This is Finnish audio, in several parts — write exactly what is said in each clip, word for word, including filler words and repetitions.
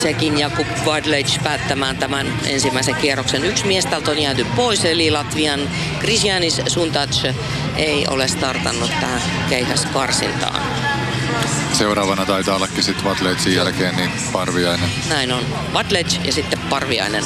Sekin Jakub Vadlec päättämään tämän ensimmäisen kierroksen. Yksi mies täältä on jääty pois, eli Latvian Krišjānis Suntac ei ole startannut tähän keihäskarsintaan. Seuraavana taitaa ollakin sitten Vadlecin jälkeen niin Parviainen. Näin on. Vadlec ja sitten Parviainen.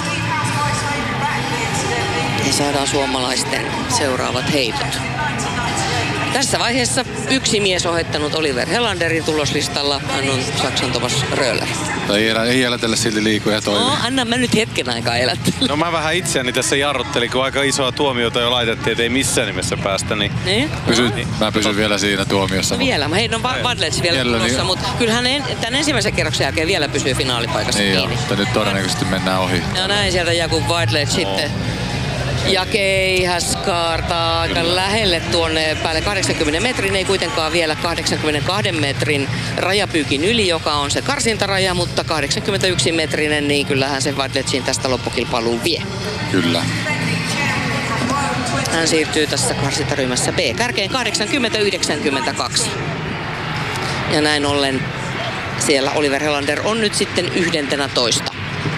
Ja saadaan suomalaisten seuraavat heitot. Tässä vaiheessa yksi mies ohittanut Oliver Helanderin tuloslistalla. Hän on Saksan Thomas Röller. Ei, elä, ei elätellä silti liikuja toimi. No, anna mä nyt hetken aikaa elättellä. No mä vähän itseäni tässä jarruttelin, kun aika isoa tuomiota jo laitettiin, että ei missään nimessä päästä. Niin... Niin? Pysy, mä pysyn vielä siinä tuomiossa. No vielä, hei, no Vadlec vielä tulossa, niin... mutta kyllähän en, tämän ensimmäisen kerroksen jälkeen vielä pysyy finaalipaikassa niin kiinni. Jo, mutta nyt todennäköisesti mennään ohi. No näin sieltä Jakub Vadlec sitten. Ja keihäskaartaa aika lähelle tuonne päälle kahdeksankymmenen metrin, ei kuitenkaan vielä kahdeksankymmentäkaksi metrin rajapyykin yli, joka on se karsintaraja, mutta kahdeksankymmentäyksi metrinen, niin kyllähän se Vadlecin tästä loppukilpailuun vie. Kyllä. Hän siirtyy tässä karsintaryhmässä B kärkeen kahdeksankymmentä yhdeksänkymmentäkaksi. Ja näin ollen siellä Oliver Helander on nyt sitten yhdentenä toista.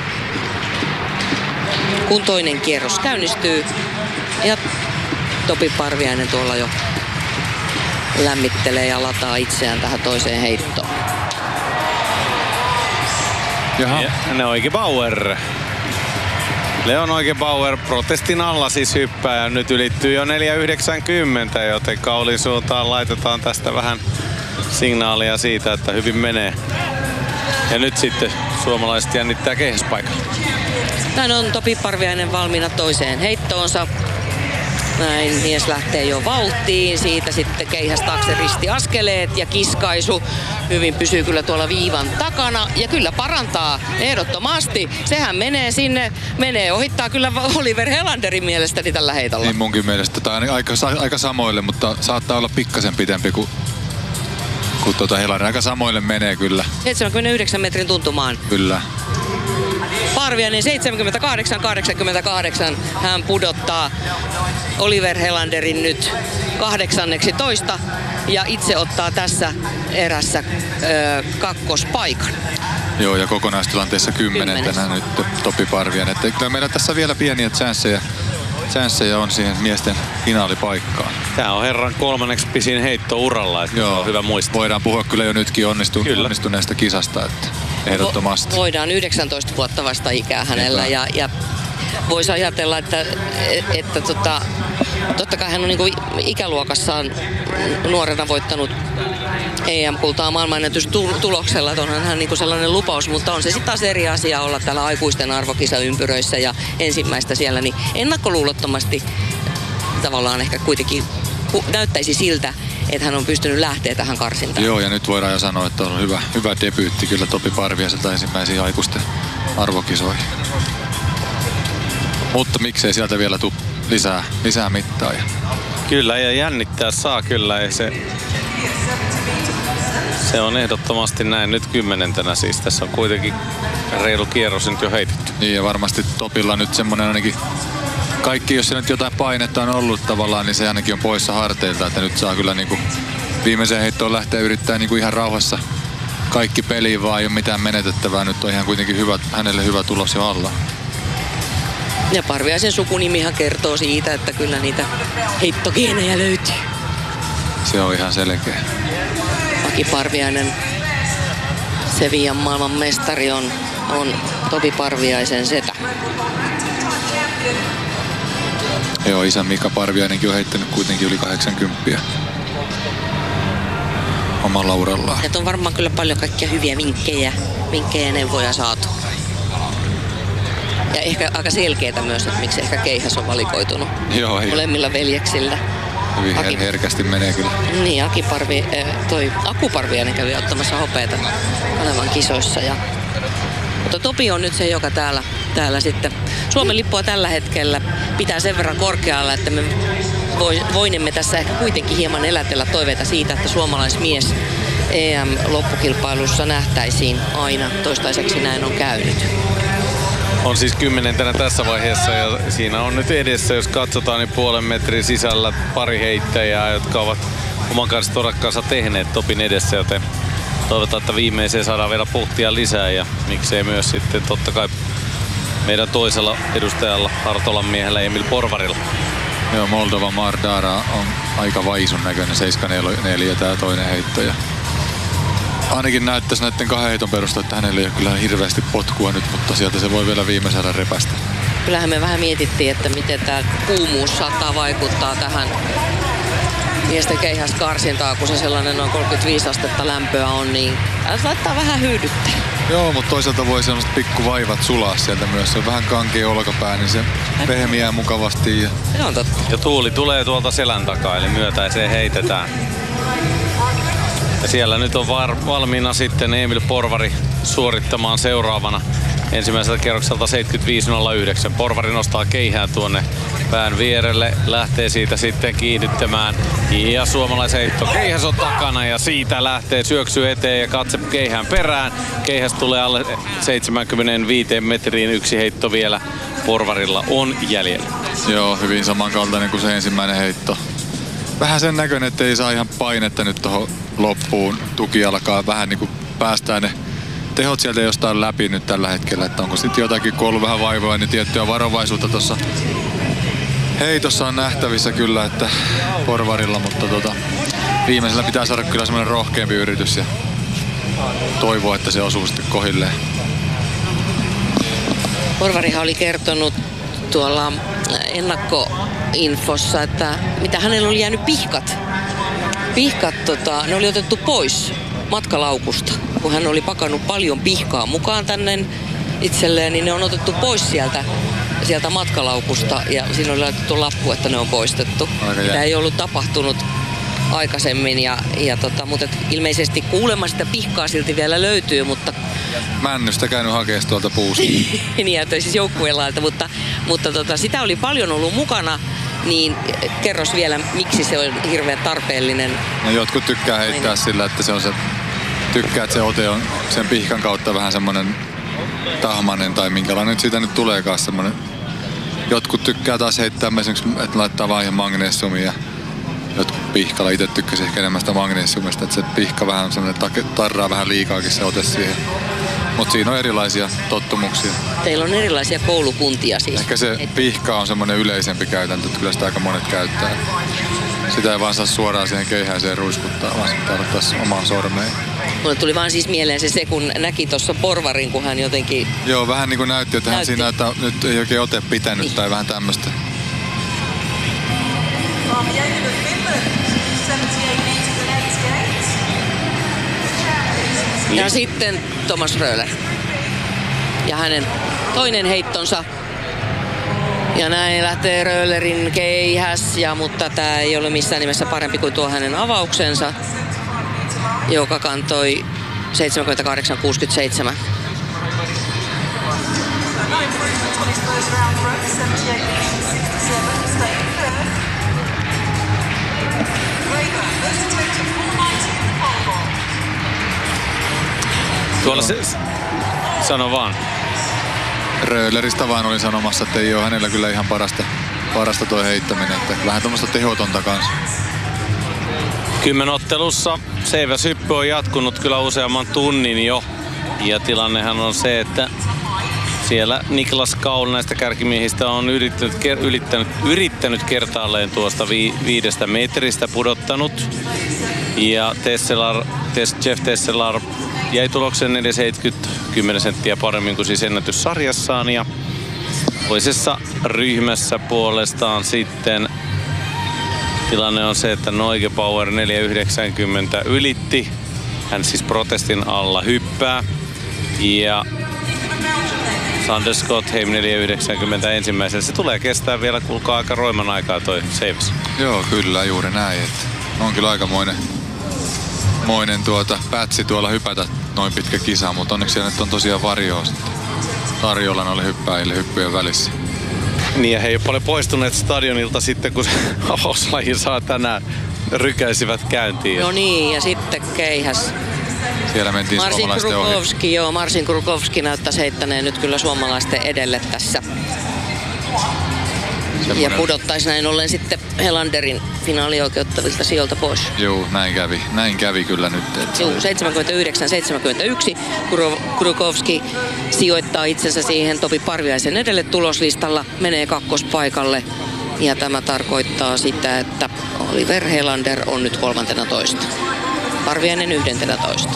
Kun toinen kierros käynnistyy ja Topi Parviainen tuolla jo lämmittelee ja lataa itseään tähän toiseen heittoon. Jaha. Ja ne oikein Bauer. Leon oikein Bauer protestin alla siis hyppää ja nyt ylittyy jo neljä yhdeksänkymmentä, joten Kaulin suuntaan laitetaan tästä vähän signaalia siitä, että hyvin menee. Ja nyt sitten suomalaiset jännittää keihäspaikalla. Näin on Topi Parviainen valmiina toiseen heittoonsa. Näin mies lähtee jo vauhtiin. Siitä sitten keihäs taakse ristiaskeleet ja kiskaisu. Hyvin pysyy kyllä tuolla viivan takana. Ja kyllä parantaa ehdottomasti. Sehän menee sinne, menee ohittaa kyllä Oliver Helanderin mielestäni tällä heitolla. Niin munkin mielestä. Tämä on aika, aika samoille, mutta saattaa olla pikkasen pitempi kuin, kuin tuota Helander. Aika samoille menee kyllä. seitsemänkymmentäyhdeksän metrin tuntumaan. Kyllä. Parviainen seitsemänkymmentäkahdeksan kahdeksankymmentäkahdeksan. Hän pudottaa Oliver Helanderin nyt kahdeksanneksi toista ja itse ottaa tässä erässä ö, kakkospaikan. Joo, ja kokonaistilanteessa kymmenentenä nyt Topi Parviainen. Että kyllä meillä tässä vielä pieniä chanceja, chanceja on siihen miesten finaalipaikkaan. Tämä on herran kolmanneksi pisin heitto uralla, että joo, on hyvä muistaa. Voidaan puhua kyllä jo nytkin onnistu, onnistuneesta kisasta, että ehdottomasti. Vo, voidaan yhdeksäntoista vuotta vasta ikää hänellä ja, ja voisi ajatella, että, että tota, totta kai hän on niin kuin ikäluokassaan nuorena voittanut E M-kultaa maailmanennätystuloksella, että onhan hän niin kuin sellainen lupaus, mutta on se sitten taas eri asia olla täällä aikuisten arvokisaympyröissä ja ensimmäistä siellä, niin ennakkoluulottomasti tavallaan ehkä kuitenkin näyttäisi siltä, että hän on pystynyt lähteä tähän karsintaan. Joo, ja nyt voidaan jo sanoa, että on hyvä, hyvä debyytti kyllä Topi Parviaiselta ensimmäisiin aikuisten arvokisoihin. Mutta miksei sieltä vielä tule lisää, lisää mittaa. Kyllä, ja jännittää saa kyllä. Ei se, se on ehdottomasti näin nyt kymmenentenä siis. Tässä on kuitenkin reilu kierros nyt jo heitetty. Niin, ja varmasti Topilla nyt semmoinen ainakin kaikki, jos se nyt jotain painetta on ollut tavallaan, niin se ainakin on poissa harteilta, että nyt saa kyllä niinku viimeiseen heittoon lähteä yrittää niinku ihan rauhassa kaikki peliin, vaan ei ole mitään menetettävää. Nyt on ihan kuitenkin hyvä, hänelle hyvä tulos jo alla. Ja Parviaisen sukunimihan kertoo siitä, että kyllä niitä heittogeenejä löytyy. Se on ihan selkeä. Aki Parviainen, Sevillan maailman mestari, on, on Topi Parviaisen setä. Joo, isä Mika Parviainenkin on heittänyt kuitenkin yli kahdeksankymmentä omalla urallaan. Et on varmaan kyllä paljon kaikkia hyviä vinkkejä, vinkkejä ja neuvoja saatu. Ja ehkä aika selkeätä myös, että miksi ehkä keihäs on valikoitunut. Joo, molemmilla veljeksillä. Hyvin Aki... herkästi menee kyllä. Niin, Aki Parvi, toi Aku Parviainen kävi ottamassa hopeata Kalevan kisoissa. Ja... Mutta Topi on nyt se, joka täällä, täällä sitten Suomen lippua tällä hetkellä pitää sen verran korkealla, että me voinemme tässä ehkä kuitenkin hieman elätellä toiveita siitä, että suomalaismies E M-loppukilpailussa nähtäisiin aina. Toistaiseksi näin on käynyt. On siis kymmenentenä tässä vaiheessa ja siinä on nyt edessä, jos katsotaan, niin puolen metrin sisällä pari heittäjää, jotka ovat oman kanssa torakkaansa tehneet Topin edessä, joten toivotaan, että viimeiseen saadaan vielä puhtia lisää ja miksei myös sitten totta kai meidän toisella edustajalla, Hartolan miehellä Emil Porvarilla. Joo, Moldova Mardara on aika vaisun näköinen, seitsemän neljä tää toinen heitto. Ja ainakin näyttäisi näiden kahden heiton perusteella, että hänellä ei ole kyllä hirveästi potkua nyt, mutta sieltä se voi vielä viimeisellä repästä. Kyllähän me vähän mietittiin, että miten tämä kuumuus saattaa vaikuttaa tähän miesten keihäskarsintaa, kun se sellainen noin kolmekymmentäviisi astetta lämpöä on, niin tämä saattaa vähän hyydyttää. Joo, mutta toisaalta voi sellaiset pikkuvaivat sulaa sieltä myös. Se on vähän kankea olkapää, niin se pehmiää mukavasti. Ja... Se on totta. Ja tuuli tulee tuolta selän takaa, eli myötäiseen heitetään. Ja siellä nyt on var- valmiina sitten Emil Porvari suorittamaan seuraavana ensimmäiseltä kierrokselta seitsemänkymmentäviisi nolla yhdeksän. Porvari nostaa keihään tuonne pään vierelle, lähtee siitä sitten kiihdyttämään. Ja suomalaisheitto keihäs on takana ja siitä lähtee syöksy eteen ja katse keihään perään. Keihäs tulee alle seitsemänkymmentäviisi metriin, yksi heitto vielä Porvarilla on jäljellä. Joo, hyvin samankaltainen kuin se ensimmäinen heitto. Vähän sen näköinen, että ei saa ihan painetta nyt tuohon loppuun. Tuki alkaa vähän niin kuin päästään ne tehot sieltä jostain läpi nyt tällä hetkellä. Että onko sitten jotakin, kun on ollut vähän vaivoa, niin tiettyä varovaisuutta tuossa heitossa on nähtävissä kyllä, että Porvarilla, mutta tota, viimeisellä pitää saada kyllä semmoinen rohkeampi yritys ja toivoa, että se osuu sitten kohilleen. Porvarihan oli kertonut tuolla ennakkoinfossa, että mitä hänellä oli jäänyt pihkat. Pihkat, tota, ne oli otettu pois matkalaukusta. Kun hän oli pakannut paljon pihkaa mukaan tänne itselleen, niin ne on otettu pois sieltä, sieltä matkalaukusta. Ja siinä oli laitettu lappu, että ne on poistettu. Tämä ei ollut tapahtunut aikaisemmin, ja, ja tota, mutta ilmeisesti kuulemma sitä pihkaa silti vielä löytyy, mutta... Männystä käynyt hakemaan tuolta puusta. Niin, että siis joukkuelailta, mutta, mutta tota, sitä oli paljon ollut mukana, niin kerros vielä, miksi se on hirveän tarpeellinen. No jotkut tykkää heittää Aine. sillä, että se on se, tykkää, että se ote on sen pihkan kautta vähän semmoinen tahmanen tai minkälainen nyt siitä nyt tuleekaan semmoinen. Jotkut tykkää taas heittää esimerkiksi, että laittaa vaan ihan magnesiumia. Jotkut pihkalla, itse tykkäsi ehkä enemmän sitä magnesiumista, että se pihka vähän semmoinen tarraa vähän liikaakin se ote siihen. Mutta siinä on erilaisia tottumuksia. Teillä on erilaisia koulukuntia siis. Ehkä se pihka on semmoinen yleisempi käytäntö, että kyllä sitä aika monet käyttää. Sitä ei vaan saa suoraan siihen keihääseen ruiskuttaa, vaan sitä ottaa omaan sormeen. Mulle tuli vaan siis mieleen se, se kun näki tuossa Porvarin, kun hän jotenkin... Joo, vähän niin kuin näytti, että näytti. hän siinä, että nyt ei oikein ote pitänyt niin. Tai vähän tämmöistä. Ja sitten Thomas Röhler. Ja hänen toinen heittonsa. Ja näin lähtee Röhlerin keihäs, ja, mutta tämä ei ole missään nimessä parempi kuin tuo hänen avauksensa, joka kantoi seitsemänkymmentäkahdeksan kuusikymmentäseitsemän. Tuolla se... Sano vaan. Röhleristä vaan olin sanomassa, että ei ole hänellä kyllä ihan parasta, parasta tuo heittäminen. Että vähän tuommoista tehotonta kanssa. Kymmenottelussa seiväshyppy on jatkunut kyllä useamman tunnin jo. Ja tilannehan on se, että siellä Niklas Kaul näistä kärkimiehistä on yrittänyt, yrittänyt, yrittänyt kertaalleen tuosta vi, viidestä metristä pudottanut. Ja Tesselar, Tess, Jeff Tesselar jäi tulokseen neljä seitsemänkymmentä, kymmenen senttiä paremmin kuin siis ennätyssarjassaan. Ja toisessa ryhmässä puolestaan sitten tilanne on se, että Noige Power neljä yhdeksänkymmentä ylitti. Hän siis protestin alla hyppää. Ja Sander Scottheim neljä yhdeksänkymmentä ensimmäisellä. Se tulee kestää vielä, kuulkaa, aika roiman aikaa toi seiväs. Joo, kyllä, juuri näin. Että on kyllä aikamoinen moinen tuota, pätsi tuolla hypätä noin pitkä kisa, mutta onneksi siellä nyt on tosiaan varjoa tarjolla noille hyppäjille hyppyjen välissä. Niin, ja he ei ole paljon poistuneet stadionilta sitten, kun se avauslaji saa tänään rykäisivät käyntiin. No niin, ja sitten keihäs. Siellä mentiin Marcin suomalaisten Krukowski, joo, Marcin Krukowski näyttäisi heittäneen nyt kyllä suomalaisten edelle tässä. Ja pudottaisi näin ollen sitten Helanderin finaalioikeuttavilta sijoilta pois. Joo, näin kävi. Näin kävi kyllä nyt. Joo, seitsemänkymmentäyhdeksän seitsemänkymmentäyksi. Krukovski sijoittaa itsensä siihen Topi Parviaisen edelle tuloslistalla, menee kakkospaikalle. Ja tämä tarkoittaa sitä, että Oliver Helander on nyt kolmantena toista. Parviainen yhdentenä toista.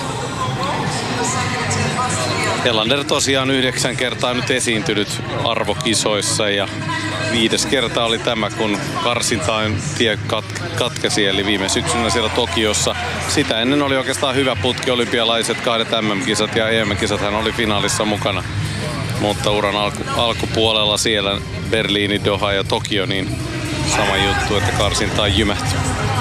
Helander tosiaan yhdeksän kertaa nyt esiintynyt arvokisoissa ja viides kerta oli tämä, kun karsintain tie kat- katkesi, eli viime syksynä siellä Tokiossa. Sitä ennen oli oikeastaan hyvä putki, olympialaiset, kahdet M M-kisat ja E M-kisat, hän oli finaalissa mukana. Mutta uran alku, alkupuolella siellä Berliini, Doha ja Tokio, niin sama juttu, että karsintaan jymähti.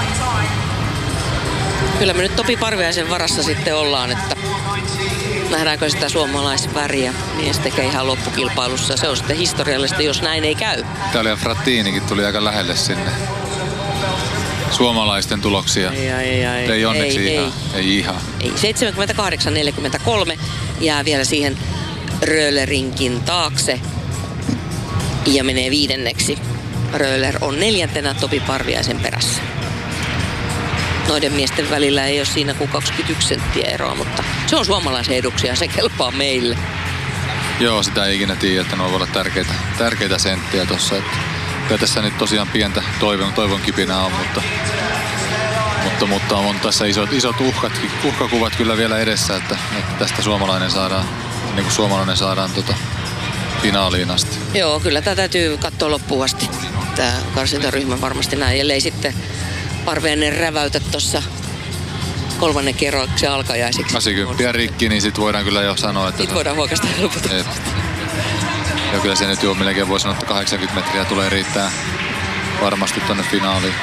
Kyllä me nyt Topi Parviaisen varassa sitten ollaan, että nähdäänkö sitä suomalaisväriä miesten keihään loppukilpailussa. Se on sitten historiallista, jos näin ei käy. Italian Frattinikin tuli aika lähelle sinne suomalaisten tuloksia. Ei, ei, ei, ei onneksi ei, ihan. Ei. ei ihan. Ei. seitsemänkymmentäkahdeksan neljäkymmentäkolme jää vielä siihen Röhlerinkin taakse ja menee viidenneksi. Röhler on neljäntenä Topi Parviaisen perässä. Noiden miesten välillä ei ole siinä kuin kaksikymmentäyksi senttiä eroa, mutta se on suomalaisen eduksi ja se kelpaa meille. Joo, sitä ei ikinä tiedä, että ne voi olla tärkeitä, tärkeitä senttiä tuossa. Kyllä tässä nyt tosiaan pientä toivon, toivon kipinää on, mutta, mutta, mutta on tässä isot, isot uhkat, uhkakuvat kyllä vielä edessä, että, että tästä suomalainen saadaan, niin kuin suomalainen saadaan tota, finaaliin asti. Joo, kyllä tämä täytyy katsoa loppuun asti. Tämä karsintaryhmä varmasti näin, ellei sitten Parviainen räväytä tuossa kolmannen kerroksen alkajaisiksi. kahdeksankymmentä rikki, niin sit voidaan kyllä jo sanoa, että... Sitten voidaan huokasta helpotusta. Ja kyllä se nyt jo melkein voi sanoa, että kahdeksankymmentä metriä tulee riittää varmasti tonne finaaliin.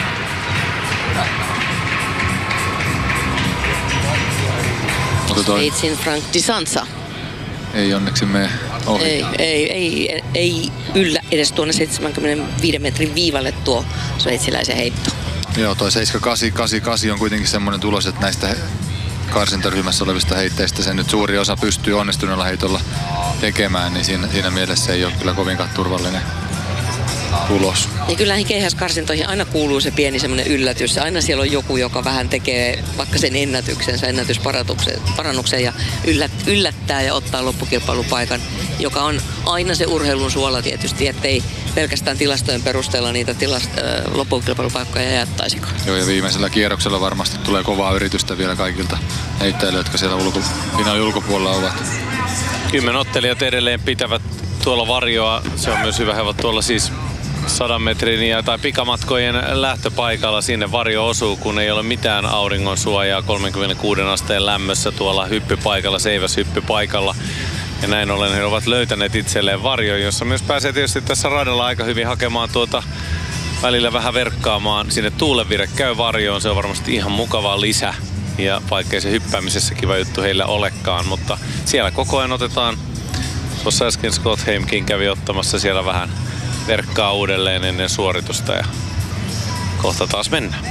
Mutta toi... Sveitsin Frank Di Sanza. Ei onneksi mene ohi. Ei, ei, ei, ei yllä edes tuonne seitsemänkymmentäviiden metrin viivalle tuo sveitsiläisen heitto. Joo, toi seitsemän kahdeksan kahdeksan kahdeksan on kuitenkin semmoinen tulos, että näistä karsintaryhmässä olevista heitteistä sen nyt suuri osa pystyy onnistuneella heitolla tekemään, niin siinä, siinä mielessä ei ole kyllä kovinkaan turvallinen tulos. Niin kyllähän keihäskarsintoihin aina kuuluu se pieni semmoinen yllätys. Aina siellä on joku, joka vähän tekee vaikka sen ennätyksensä, ennätysparannuksen ja yllät, yllättää ja ottaa loppukilpailupaikan, joka on aina se urheilun suola tietysti, ettei pelkästään tilastojen perusteella niitä tilast- äh, loppukilpailupaikkoja jättäisikaan. Joo, ja viimeisellä kierroksella varmasti tulee kovaa yritystä vielä kaikilta heittäjille, jotka siellä ulko, finaalin ulkopuolella ovat. Kymmenottelijat edelleen pitävät tuolla varjoa. Se on myös hyvä, he ovat tuolla siis sadan metrin ja, tai pikamatkojen lähtöpaikalla. Sinne varjo osuu, kun ei ole mitään auringon suojaa kolmekymmentäkuuden asteen lämmössä tuolla hyppypaikalla, seiväshyppypaikalla. Ja näin ollen he ovat löytäneet itselleen varjon, jossa myös pääsee tietysti tässä radalla aika hyvin hakemaan tuota välillä vähän verkkaamaan. Sinne tuulenvire käy varjoon, se on varmasti ihan mukava lisä. Ja vaikkei se hyppäämisessä kiva juttu heillä olekaan, mutta siellä koko ajan otetaan. Tuossa äsken Scott Heimkin kävi ottamassa siellä vähän verkkaa uudelleen ennen suoritusta ja kohta taas mennään.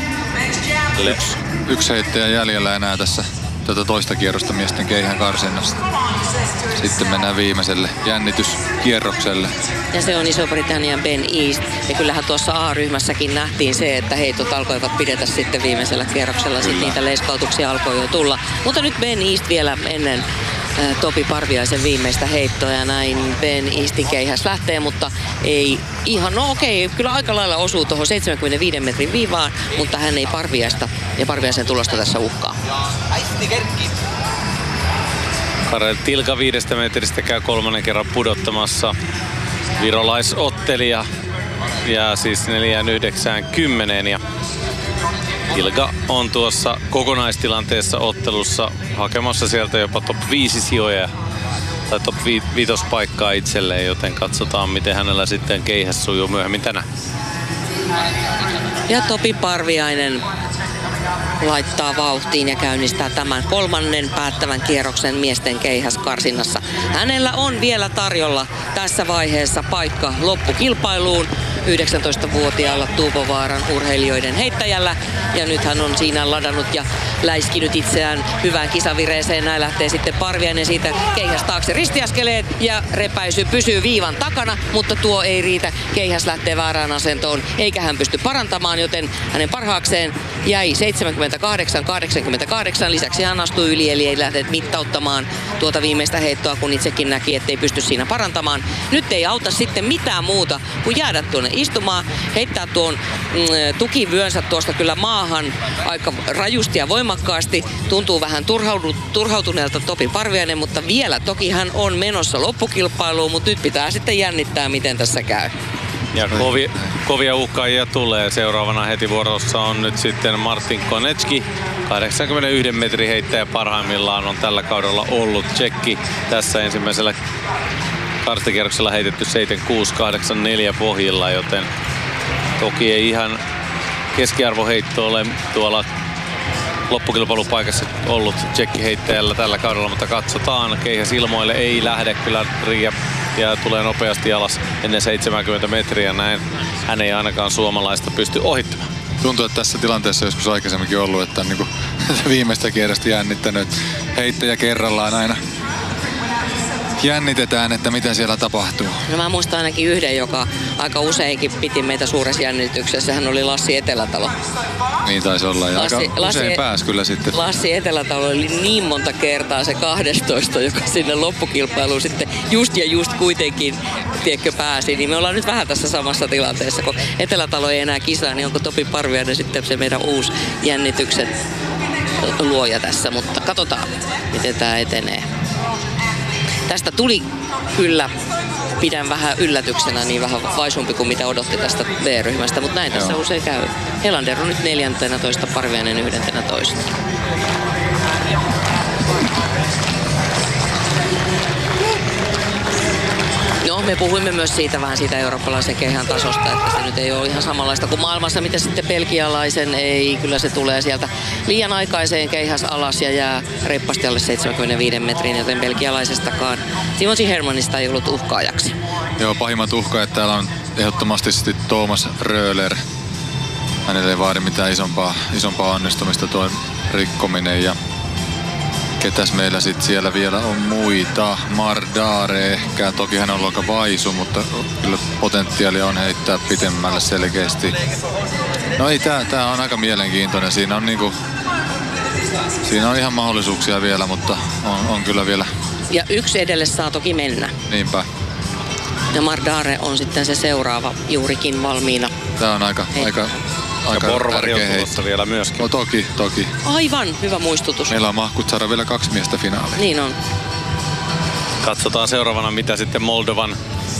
Yksi, yksi heittäjä jäljellä enää tässä tätä toista kierrosta miesten keihään karsinnasta. Sitten mennään viimeiselle jännityskierrokselle. Ja se on Iso-Britannian Ben East. Ja kyllähän tuossa A-ryhmässäkin nähtiin se, että heitot alkoivat pidetä sitten viimeisellä kierroksella. Sitten niitä leiskautuksia alkoi jo tulla. Mutta nyt Ben East vielä ennen Topi Parviaisen viimeistä heittoa ja näin Ben Eastin keihäs lähtee, mutta ei ihan, no okei, kyllä aika lailla osuu tuohon seitsemänkymmentäviiden metrin viivaan, mutta hän ei Parviaista ja Parviaisen tulosta tässä uhkaa. Karel Tilka viidestä metristä käy kolmannen kerran pudottamassa. Virolaisottelija jää siis neljään yhdeksään kymmeneen ja Tilka on tuossa kokonaistilanteessa ottelussa hakemassa sieltä jopa top viisi sijoja tai top viisi paikkaa itselleen, joten katsotaan miten hänellä sitten keihäs sujuu myöhemmin tänään. Ja Topi Parviainen laittaa vauhtiin ja käynnistää tämän kolmannen päättävän kierroksen miesten keihäskarsinnassa. Hänellä on vielä tarjolla tässä vaiheessa paikka loppukilpailuun yhdeksäntoistavuotiaalla Tuupovaaran urheilijoiden heittäjällä. Ja nyt hän on siinä ladannut ja läiskinyt itseään hyvään kisavireeseen. Näin lähtee sitten Parviainen siitä keihäs taakse ristiaskeleet ja repäisy pysyy viivan takana, mutta tuo ei riitä. Keihäs lähtee väärään asentoon eikä hän pysty parantamaan, joten hänen parhaakseen jäi seitsemänkymmentäkahdeksan kahdeksankymmentäkahdeksan. Lisäksi hän astui yli, eli ei lähde mittauttamaan tuota viimeistä heittoa, kun itsekin näki, ettei pysty siinä parantamaan. Nyt ei auta sitten mitään muuta kuin jäädä tuonne istumaan, heittää tuon mm, tukivyönsä tuosta kyllä maahan aika rajusti ja voimakkaasti. Tuntuu vähän turhautuneelta Topi Parviainen, mutta vielä toki hän on menossa loppukilpailuun, mutta nyt pitää sitten jännittää, miten tässä käy. Ja kovia, kovia uhkaajia tulee. Seuraavana heti vuorossa on nyt sitten Martin Konecki. kahdeksankymmentäyksi metrin heittäjä parhaimmillaan on tällä kaudella ollut. Tsekki tässä ensimmäisellä karstakierroksella heitetty seitsemänkymmentäkuusi kahdeksankymmentäneljä pohjilla, joten toki ei ihan keskiarvoheitto ole tuolla loppukilpailupaikassa ollut tsekkiheittäjällä tällä kaudella, mutta katsotaan. Keihäs ilmoille ei lähde kyllä Riia ja tulee nopeasti alas ennen seitsemänkymmentä metriä. Näin hän ei ainakaan suomalaista pysty ohittamaan. Tuntuu, että tässä tilanteessa joskus aikaisemminkin ollut, että on niin viimeistä kierrosta jännittänyt. Heittäjä kerrallaan aina jännitetään, että mitä siellä tapahtuu. No mä muistan ainakin yhden, joka aika useinkin piti meitä suuressa jännityksessä. Hän oli Lassi Etelätalo. Niin taisi olla. Ja Lassi, aika usein Lassi, pääsi kyllä sitten. Lassi Etelätalo oli niin monta kertaa se kaksitoista, joka sinne loppukilpailuun sitten just ja just kuitenkin tiedätkö, pääsi. Niin me ollaan nyt vähän tässä samassa tilanteessa. Kun Etelätalo ei enää kisaa, niin onko Topi Parviainen sitten se meidän uusi jännityksen luoja tässä. Mutta katsotaan, miten tämä etenee. Tästä tuli kyllä, pidän vähän yllätyksenä, niin vähän vaisumpi kuin mitä odotti tästä B-ryhmästä, mutta näin Joo. tässä usein käy. Helander on nyt neljäntenätoista, Parviainen yhdentenätoista. No, me puhuimme myös siitä vähän siitä eurooppalaisen keihän tasosta, että se nyt ei ole ihan samanlaista kuin maailmassa, mitä sitten belgialaisen ei. Kyllä se tulee sieltä liian aikaiseen keihäs alas ja jää reippaasti alle seitsemänkymmentäviisi metrin, joten belgialaisestakaan Timothy Hermanista ei ollut uhkaajaksi. Joo, pahimmat uhkaajat täällä on ehdottomasti sitten Thomas Röhler. Hänelle ei vaadi mitään isompaa, isompaa onnistumista tuo rikkominen ja ketäs meillä sitten siellä vielä on muita? Mardare ehkä. Toki hän on ollut aika vaisu, mutta kyllä potentiaalia on heittää pitemmälle selkeästi. No ei, tää, tää on aika mielenkiintoinen. Siinä on niinku, siinä on ihan mahdollisuuksia vielä, mutta on, on kyllä vielä. Ja yksi edelle saa toki mennä. Niinpä. Ja Mardare on sitten se seuraava juurikin valmiina. Tää on aika, Hei. aika Aika ja Porvari on tulossa vielä myöskin. No toki, toki. Aivan, hyvä muistutus. Meillä on mahkut saada vielä kaksi miestä finaaliin. Niin on. Katsotaan seuraavana, mitä sitten Moldovan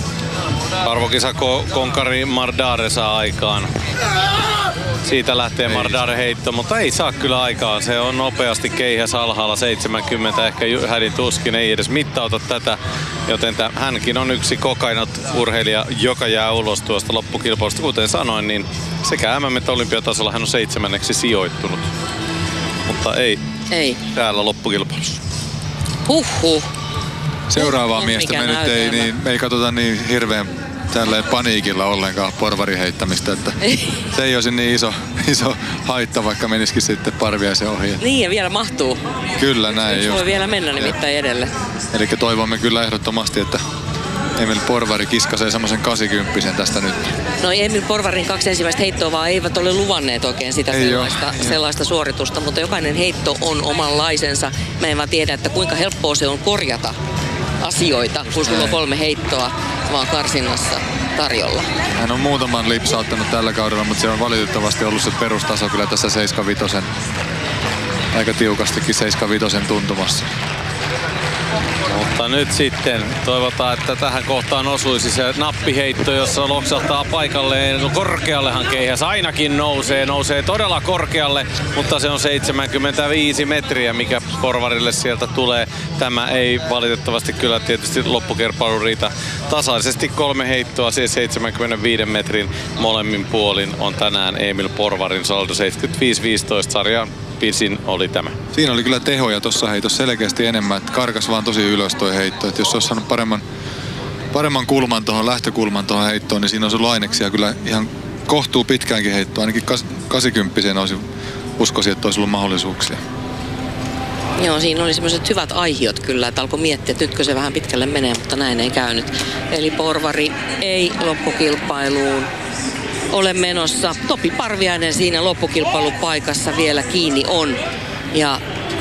arvokisakonkari Mardare saa aikaan. Siitä lähtee ei. Mardare heitto, mutta ei saa kyllä aikaan. Se on nopeasti keihäs alhaalla seitsemänkymmentä, ehkä hädin tuskin ei edes mittauta tätä. Joten täm, hänkin on yksi kokainot urheilija, joka jää ulos tuosta loppukilpailusta. Kuten sanoin, niin sekä M M että olympiatasolla hän on seitsemänneksi sijoittunut. Mutta ei, ei. täällä loppukilpailussa. Huhhuh. Seuraavaa Huhhuh, miestä me nyt ei, niin, me ei katsota niin hirveän tälleen paniikilla ollenkaan porvarin heittämistä, että se ei olisi niin iso, iso haitta, vaikka menisikin sitten Parviaisen ohi. Niin ja vielä mahtuu. Kyllä näin just. Voi vielä mennä nimittäin edelle. Eli toivomme kyllä ehdottomasti, että Emil Porvari kiskasee semmoisen kahdeksankymmentä tästä nyt. No Emil Porvarin kaksi ensimmäistä heittoa vaan eivät ole luvanneet oikein sitä sellaista, sellaista suoritusta, mutta jokainen heitto on omanlaisensa. Mä en vaan tiedä, että kuinka helppoa se on korjata asioita, kun sulla on kolme heittoa vaan karsinnassa tarjolla. Hän on muutaman lipsauttanut tällä kaudella, mutta se on valitettavasti ollut se perustaso kyllä tässä seitsemänkymmentäviisi aika tiukastikin seitsemänkymmentäviisi tuntumassa. Mutta nyt sitten toivotaan, että tähän kohtaan osuisi se nappiheitto, jossa loksahtaa paikalleen. No korkeallehan keihäs ainakin nousee, nousee todella korkealle, mutta se on seitsemänkymmentäviisi metriä, mikä Porvarille sieltä tulee. tämä ei valitettavasti kyllä tietysti loppukerpailu riitä. Tasaisesti kolme heittoa, siis seitsemänkymmentäviiden metrin molemmin puolin on tänään Emil Porvarin saldo seitsemänkymmentäviisi viisitoista. Sarjan pisin oli tämä. Siinä oli kyllä tehoja tuossa heitossa selkeästi enemmän, että karkas vaan tosi ylös toi heitto. Että jos olisi saanut paremman, paremman kulman tuohon, lähtökulman tuohon heittoon, niin siinä olisi ollut aineksia kyllä ihan kohtuu pitkäänkin heittoa. Ainakin kahdeksankymmentä olisi, uskoisin, että olisi ollut mahdollisuuksia. Joo, siinä oli semmoiset hyvät aihiot kyllä, että alkoi miettiä, että nytkö se vähän pitkälle menee, mutta näin ei käynyt. Eli Porvari ei loppukilpailuun ole menossa. Topi Parviainen siinä loppukilpailupaikassa vielä kiinni on. Ja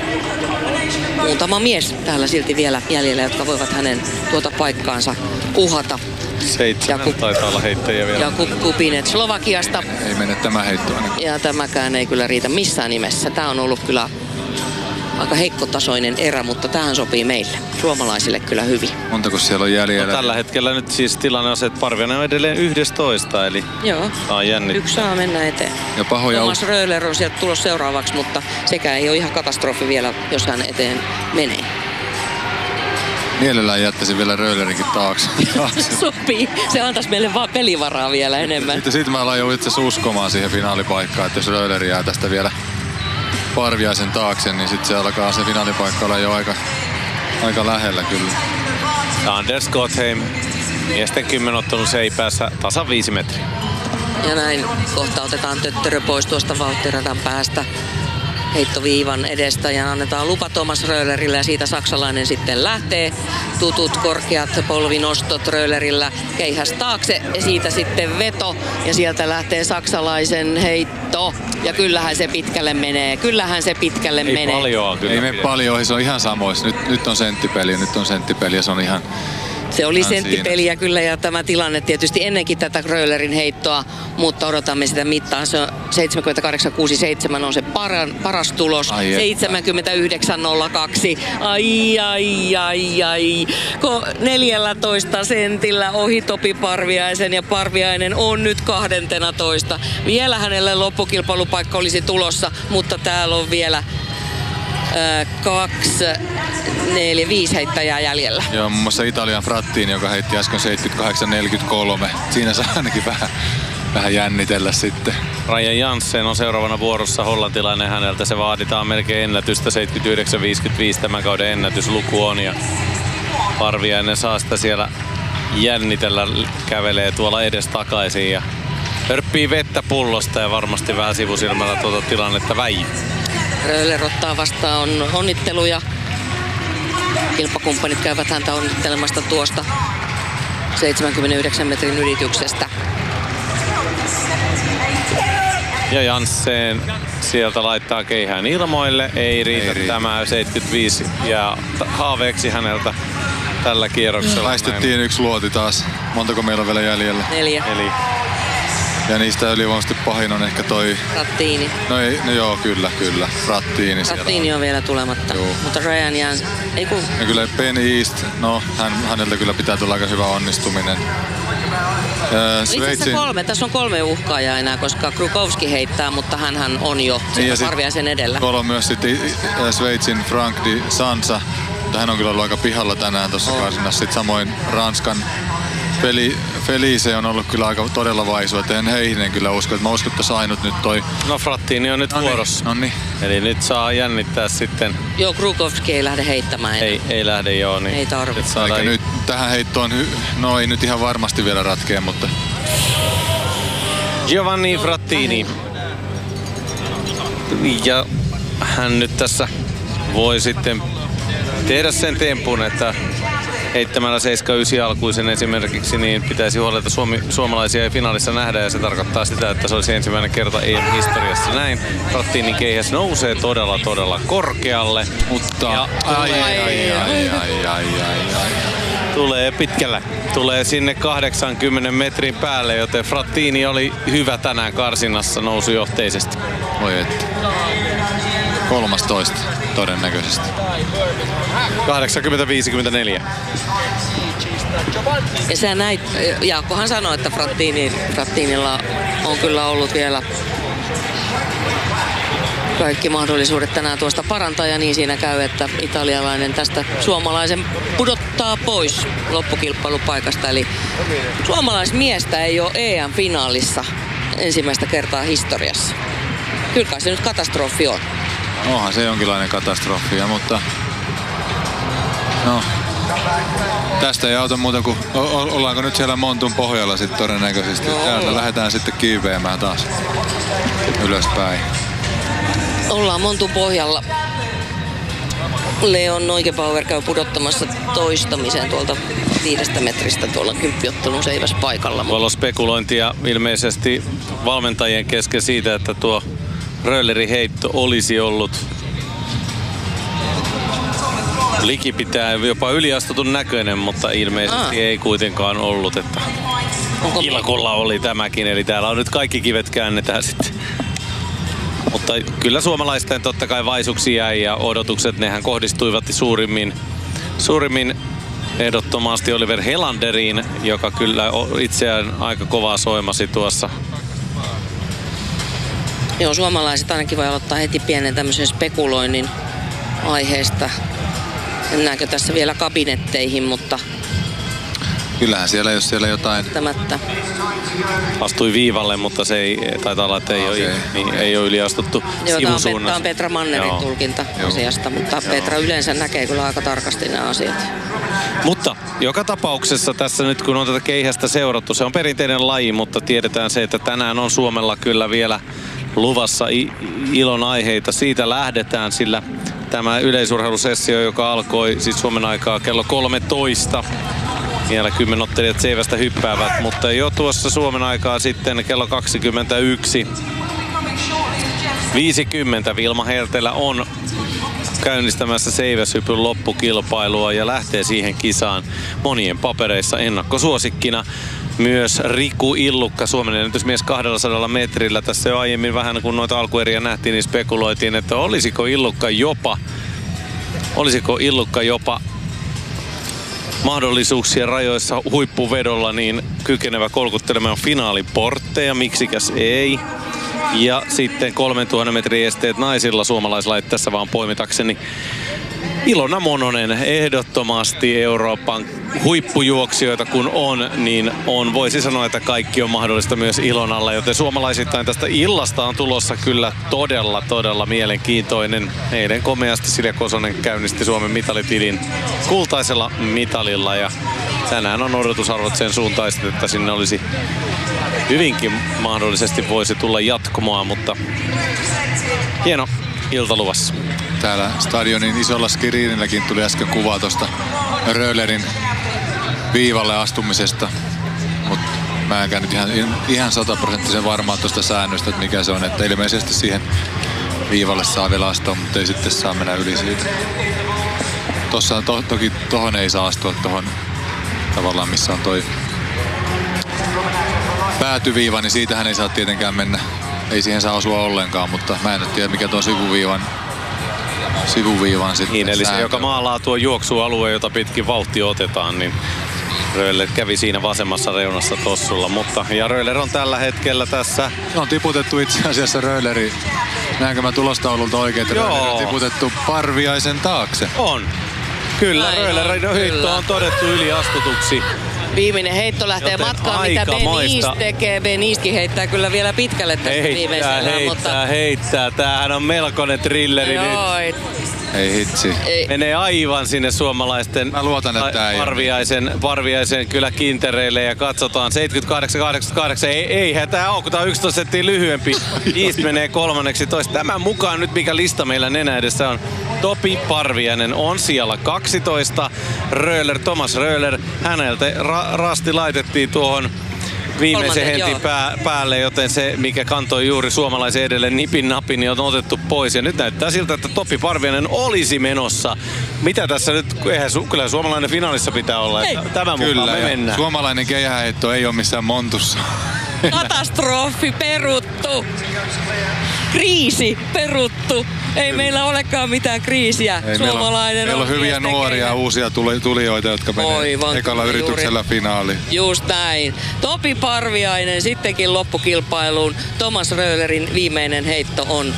muutama mies täällä silti vielä jäljellä, jotka voivat hänen tuota paikkaansa uhata. Seitsemän Jakub, taitaa olla heittäjiä vielä. Jakub Kupinet Slovakiasta. Ei mene tämä heitto ainakin. Ja tämäkään ei kyllä riitä missään nimessä. Tämä on ollut kyllä aika heikkotasoinen erä, mutta tähän sopii meille, suomalaisille kyllä hyvin. Montako siellä on jäljellä? No, tällä hetkellä nyt siis tilanne on se, että Parviainen on edelleen yhdestoista, eli joo, on jännittää. Yksi saa mennä eteen. Ja pahoja Thomas Röhler on sieltä tulossa seuraavaksi, mutta sekä ei ole ihan katastrofi vielä, jos hän eteen menee. Mielellään jättäisin vielä Röhlerinkin taakse. Sopii. Se antaisi meille vaan pelivaraa vielä enemmän. Sitten sit mä aloin jo itse asiassa uskomaan siihen finaalipaikkaan, että jos Röhleri jää tästä vielä Parviaisen taakse, niin sitten se alkaa se finaalipaikka olla jo aika, aika lähellä kyllä. Anders Gottheim, miesten kymmenottelun seipäässä tasan viisi metriä. Ja näin kohta otetaan töttörö pois tuosta vauhtiradan päästä heittoviivan edestä ja annetaan lupa Thomas Röhlerille ja siitä saksalainen sitten lähtee. Tutut korkeat polvinostot Röhlerillä keihäs taakse ja siitä sitten veto ja sieltä lähtee saksalaisen heitto ja kyllähän se pitkälle menee, kyllähän se pitkälle Ei menee. Paljoa, kyllä Ei mene paljon, se on ihan samoissa. Nyt, nyt on senttipeli, nyt on senttipeli ja se on ihan... Se oli senttipeliä kyllä ja tämä tilanne tietysti ennenkin tätä Röhlerin heittoa, mutta odotamme sitä mittaa. Se on seitsemänkymmentäkahdeksan kuusi seitsemän on se paran, paras tulos. Ai seitsemänkymmentäyhdeksän nolla kaksi. Ai ai ai ai. Ko neljällätoista sentillä ohi Topi Parviaisen ja Parviainen on nyt kaksitoista. Vielä hänelle loppukilpailupaikka olisi tulossa, mutta täällä on vielä kaksi, neljä, viisi heittäjää jäljellä. Joo, muun muassa Italian Frattini, joka heitti äsken seitsemänkymmentäkahdeksan neljäkymmentäkolme. Siinä saa ainakin vähän, vähän jännitellä sitten. Ryan Janssen on seuraavana vuorossa, hollantilainen, häneltä se vaaditaan melkein ennätystä, seitsemänkymmentäyhdeksän viisikymmentäviisi tämän kauden ennätysluku on. Ja Parviainen saa sitä siellä jännitellä, kävelee tuolla edes takaisin ja hörppii vettä pullosta ja varmasti vähän sivusilmällä tuota tilannetta väijy. Röhler ottaa vastaan onnitteluja. Kilpakumppanit käyvät häntä onnittelemasta tuosta seitsemänkymmentäyhdeksän metrin ylityksestä. Ja Janssen sieltä laittaa keihään ilmoille. Ei riitä, Ei riitä. Tämä seitsemänkymmentäviisi ja haaveeksi häneltä tällä kierroksella. Väistettiin yksi luoti taas. Montako meillä on vielä jäljellä? Neljä. Eli ja niistä ylivoimaisesti pahin on ehkä toi... Frattini. No, ei, no joo, kyllä, kyllä. Frattini. Frattini on vielä tulematta. Joo. Mutta Ryan Jans... Ei kun... Ja kyllä Ben East, no hän, häneltä kyllä pitää tulla aika hyvä onnistuminen. Äh, Itse asiassa kolme. Tässä on kolme uhkaajaa enää, koska Krukowski heittää, mutta hänhän on jo niin Parviaisen edellä. Tuolla on myös sitten Sveitsin Frank Di Sansa, mutta hän on kyllä ollut aika pihalla tänään tuossa oh. karsinnassa. Sitten samoin Ranskan Feli, Felice on ollut kyllä aika todella vaisu, että en heihin kyllä usko. Että mä uskon, että sainut nyt toi... No Frattini on nyt no vuorossa. No niin. Eli nyt saa jännittää sitten. Joo, Krukowski ei lähde heittämään enää. Ei, ei lähde joo. Niin ei tarvitse. Eikä nyt tähän heittoon, no ei nyt ihan varmasti vielä ratkea, mutta... Giovanni Frattini. Ja hän nyt tässä voi sitten tehdä sen tempun, että heittämällä seitsemän yhdeksän alkuisen esimerkiksi, niin pitäisi huolella, Suomi, suomalaisia ei finaalissa nähdä, ja se tarkoittaa sitä, että se olisi ensimmäinen kerta E M-historiassa näin. Frattinin keihäs nousee todella, todella korkealle. Mutta ja ai, ai, ai, ai, ai, ai, ai, ai. Tulee pitkällä. Tulee sinne kahdeksankymmenen metrin päälle, joten Frattini oli hyvä tänään karsinnassa nousujohteisesti. Voi että. kolmastoista todennäköisesti. kahdeksankymmentä viisikymmentäneljä. Ja sä näit, Jaakkohan sanoi, että Frattini, Frattinilla on kyllä ollut vielä kaikki mahdollisuudet tänään tuosta parantaa ja niin siinä käy, että italialainen tästä suomalaisen pudottaa pois loppukilpailupaikasta. Eli suomalaismiestä ei ole E M-finaalissa ensimmäistä kertaa historiassa. Kyllä kai se nyt katastrofi on. Onhan se jonkinlainen katastrofi, mutta no, tästä ei auta muuta kuin, o- o- ollaanko nyt siellä Montun pohjalla sitten todennäköisesti. No, Täältä ollaan. lähdetään sitten kiiveämään taas ylöspäin. Ollaan Montun pohjalla. Leon Neugebauer käy pudottamassa toistamiseen tuolta viidestä metristä tuolla kymppiottelun seiväs paikalla. Tuolla on spekulointia ilmeisesti valmentajien kesken siitä, että tuo Röhlerin heitto olisi ollut likipitää jopa yliastutun näköinen, mutta ilmeisesti Aa. ei kuitenkaan ollut, että Onko Ilkulla oli tämäkin, eli täällä on nyt kaikki kivet käännetään sitten. Mutta kyllä suomalaisten totta kai vaisuksi jäi ja odotukset, nehän kohdistuivat suurimmin, suurimmin ehdottomasti Oliver Helanderiin, joka kyllä itseään aika kovaa soimasi tuossa. Joo, suomalaiset ainakin voi aloittaa heti pienen tämmöisen spekuloinnin aiheesta. Mennäänkö tässä vielä kabinetteihin, mutta Kyllähän siellä, jos siellä jotain... välttämättä. Astui viivalle, mutta se ei, taitaa olla, että ei, Okei. ole, niin, ei ole yliastuttu Joo, tämä on, Pet- sivusuunnassa. tää on Petra Mannerin Joo. tulkinta Joo. asiasta, mutta Joo. Petra yleensä näkee kyllä aika tarkasti nämä asiat. Mutta joka tapauksessa tässä nyt kun on tätä keihästä seurattu, se on perinteinen laji, mutta tiedetään se, että tänään on Suomella kyllä vielä luvassa i- ilon aiheita. Siitä lähdetään, sillä tämä yleisurheilusessio, joka alkoi siis Suomen aikaa kello kolmetoista. Vielä kymmenottelijat seivästä hyppäävät, mutta jo tuossa Suomen aikaa sitten kello kaksikymmentäyksi viisikymmentä Vilma Hertelä on käynnistämässä seiväshypyn loppukilpailua ja lähtee siihen kisaan monien papereissa ennakkosuosikkina. Myös Riku Illukka, Suomen ennätysmies kaksisataa metrillä. Tässä jo aiemmin vähän kun noita alkueriä nähtiin, niin spekuloitiin, että olisiko Illukka jopa, olisiko Illukka jopa mahdollisuuksien rajoissa huippuvedolla niin kykenevä kolkuttelemaan finaaliportteja, miksikäs ei. Ja sitten kolmentuhannen metrin esteet naisilla suomalaislait tässä vaan poimitakseni. Ilona Mononen ehdottomasti Euroopan huippujuoksijoita kun on, niin on, voisi sanoa, että kaikki on mahdollista myös Ilonalle, joten suomalaisittain tästä illasta on tulossa kyllä todella, todella mielenkiintoinen. Eilen komeasti Silja Kosonen käynnisti Suomen mitalitilin kultaisella mitalilla ja tänään on odotusarvot sen suuntaiset, että sinne olisi hyvinkin mahdollisesti voisi tulla jatkumoa, mutta hieno ilta luvassa. Täällä stadionin isolla skriinilläkin tuli äsken kuva tuosta Röhlerin viivalle astumisesta. Mutta mä enkä nyt ihan, ihan sataprosenttisen varmaan tuosta säännöstä, että mikä se on. Että ilmeisesti siihen viivalle saa vielä astua, mutta ei sitten saa mennä yli siitä. Tossa to, toki tohon ei saa astua tohon tavallaan missä on toi päätyviiva, niin siitähän ei saa tietenkään mennä. Ei siihen saa osua ollenkaan, mutta mä en nyt tiedä mikä tuon sivuviivan sivuviivan sitten. Niin, eli se, sääntö. joka maalaa tuo juoksualue, jota pitkin vauhti otetaan, niin Röhler kävi siinä vasemmassa reunassa tossulla. Mutta, ja Röhler on tällä hetkellä tässä. Se on tiputettu itse asiassa Röhleri. Näenkö mä tulostaululta oikein, että Joo. Röhleri on tiputettu Parviaisen taakse. On. Kyllä, Aivan, Röhlerin kyllä. heitto on todettu yliastutuksi. Viimeinen heitto lähtee Joten matkaan, mitä aikamoista. Benist tekee. Benistkin heittää kyllä vielä pitkälle tästä Heittää, viimeisellä, heittää, mutta heittää. Tämähän on melkoinen trilleri nyt. joo, et, Ei hitsi. ei, Menee aivan sinne suomalaisten Mä luotan, että tää ei ole. Parviaisen, Parviaisen kyllä kintereille ja katsotaan seitsemänkymmentäkahdeksan kahdeksankymmentäkahdeksan. Ei, eihän tää ole, kun tää on yksitoista senttiä lyhyempi. East menee kolmanneksi toista. Tämän mukaan nyt mikä lista meillä nenä edessä on. Topi Parviainen on siellä kaksitoista. Röhler, Thomas Röhler. Häneltä ra- rasti laitettiin tuohon viimeisen Kolmanteen, hentin joo. pää, päälle, joten se, mikä kantoi juuri suomalaisen edelleen nipin napin, niin on otettu pois. Ja nyt näyttää siltä, että Topi Parviainen olisi menossa. Mitä tässä nyt, eihän su, kyllä suomalainen finaalissa pitää olla. Ei. Että tämän mukaan Kyllä, me ja mennään. suomalainen keihäheitto ei ole missään Montussa. katastrofi peruttu. Kriisi peruttu. Ei meillä olekaan mitään kriisiä. Ei, Suomalainen meillä on, meillä on hyviä miesten nuoria kehä. uusia tuli, tulijoita, jotka menee Aivan, ekalla juuri. yrityksellä finaaliin. Just näin. Topi Parviainen sittenkin loppukilpailuun. Thomas Röhlerin viimeinen heitto on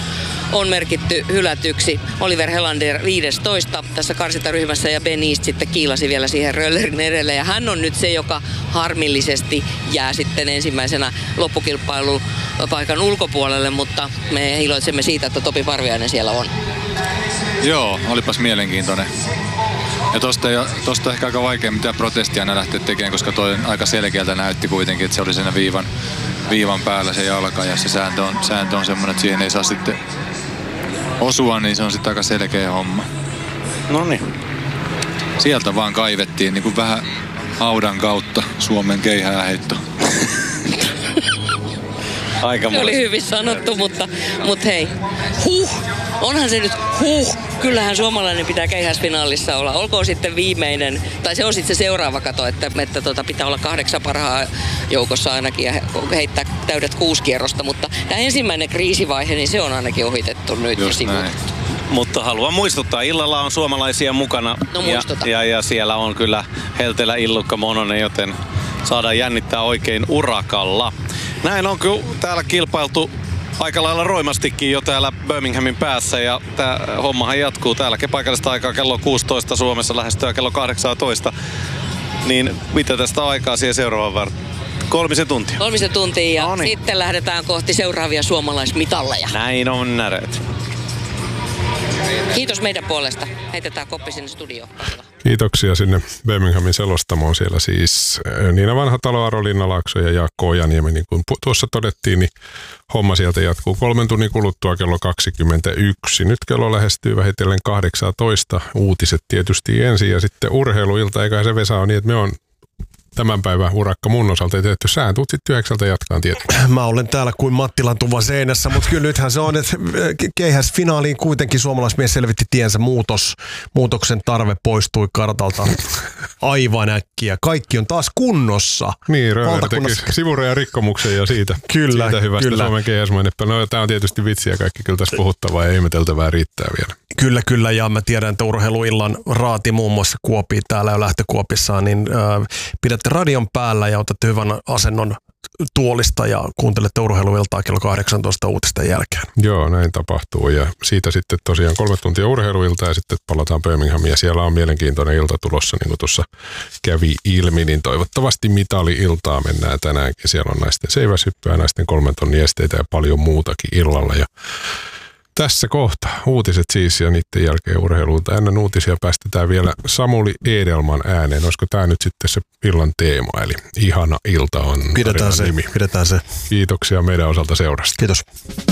on merkitty hylätyksi. Oliver Helander viisitoista tässä karsintaryhmässä ja Ben East sitten kiilasi vielä siihen Röllerin edelle. Ja hän on nyt se, joka harmillisesti jää sitten ensimmäisenä loppukilpailupaikan ulkopuolelle, mutta me iloitsemme siitä, että Topi Parviainen siellä on. Joo, olipas mielenkiintoinen. Ja tosta, ei, tosta ehkä aika vaikea mitään protestia aina lähteä tekemään, koska toi aika selkeältä näytti kuitenkin, että se oli siinä viivan, viivan päällä se jalka ja se sääntö on, sääntö on semmoinen, että siihen ei saa sitten osua, niin se on sitten aika selkeä homma. Noniin. Sieltä vaan kaivettiin niin kuin vähän haudan kautta Suomen keihääheitto. Aika se oli hyvin sanottu, mutta, mutta hei, huh, onhan se nyt huh. Kyllähän suomalainen pitää keihäsfinaalissa olla. Olkoon sitten viimeinen, tai se on sitten se seuraava kato, että, että tuota, pitää olla kahdeksan parhaa joukossa ainakin ja heittää täydet kuusi kierrosta. Mutta tämä ensimmäinen kriisivaihe, niin se on ainakin ohitettu nyt. Mutta haluan muistuttaa, illalla on suomalaisia mukana no, ja, ja, ja siellä on kyllä Heltelä, Illukka, Mononen, joten saadaan jännittää oikein urakalla. Näin on kyllä täällä kilpailtu aika lailla roimastikin jo täällä Birminghamin päässä ja tää hommahan jatkuu täälläkin paikallista aikaa kello kuusitoista Suomessa lähestyä kello kahdeksantoista. Niin mitä tästä on aikaa siihen seuraavaan varten? Kolmisen tuntia. Kolmisen tuntia ja Noniin. Sitten lähdetään kohti seuraavia suomalaismitalleja. Näin on näreet. Kiitos meidän puolesta. Heitetään koppi sinne studioon. Kiitoksia sinne Birminghamin selostamoon. Siellä siis Niina Vanhatalo, Aro Linnalaakso ja Jaakko Ojaniemi. Niin kuin tuossa todettiin, niin homma sieltä jatkuu kolmen tunnin kuluttua kello kaksikymmentäyksi. Nyt kello lähestyy vähitellen kahdeksantoista. Uutiset tietysti ensin ja sitten urheiluilta. Eikä se Vesa on niin, että me on tämän päivän urakka mun osalta ei tehty. Sä tuut sitten yhdeksältä jatkaan tietysti. Mä olen täällä kuin Mattilan tuvan seinässä, mutta kyllä nythän se on, että keihäsfinaaliin kuitenkin suomalaismies selvitti tiensä muutos. Muutoksen tarve poistui kartalta aivan äkkiä. Kaikki on taas kunnossa. Niin, Röller teki sivurajan rikkomuksen ja siitä, kyllä, siitä hyvästä kyllä. Suomen keihäsmainen. No tää on tietysti vitsiä, kaikki kyllä tässä puhuttavaa ja ihmeteltävää riittää vielä. Kyllä, kyllä, ja mä tiedän, että urheiluillan raati muun muassa Kuopi täällä jo lähtökuopissaan, niin äh, pidätte radion päällä ja otatte hyvän asennon tuolista ja kuuntelette urheiluiltaa kello kahdeksantoista uutisten jälkeen. Joo, näin tapahtuu ja siitä sitten tosiaan kolme tuntia urheiluiltaa ja sitten palataan Birminghamiin ja siellä on mielenkiintoinen ilta tulossa, niin kuin tuossa kävi ilmi, niin toivottavasti mitali-iltaa mennään tänäänkin. Siellä on naisten seiväshyppyä, naisten kolmen tonnin esteitä ja paljon muutakin illalla ja tässä kohta uutiset siis ja niiden jälkeen urheiluilta. Ennen uutisia päästetään vielä Samuli Edelman ääneen. Olisiko tämä nyt sitten se illan teema? Eli ihana ilta on pidetään se, nimi. Pidetään se. Kiitoksia meidän osalta seurasta. Kiitos.